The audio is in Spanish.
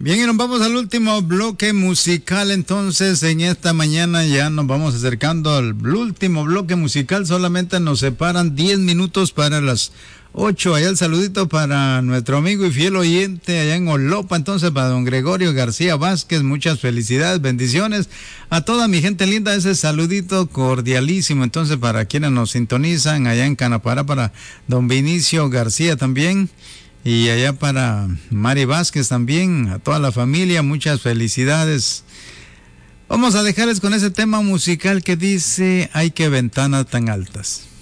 Bien, y nos vamos al último bloque musical. Entonces, en esta mañana ya nos vamos acercando al último bloque musical. Solamente nos separan 10 minutos para las 8. Allá el saludito para nuestro amigo y fiel oyente allá en Olopa. Entonces, para don Gregorio García Vázquez, muchas felicidades, bendiciones. A toda mi gente linda, ese saludito cordialísimo. Entonces, para quienes nos sintonizan allá en Canapará, para don Vinicio García también. Y allá para Mari Vázquez también, a toda la familia, muchas felicidades. Vamos a dejarles con ese tema musical que dice, ay, qué ventanas tan altas.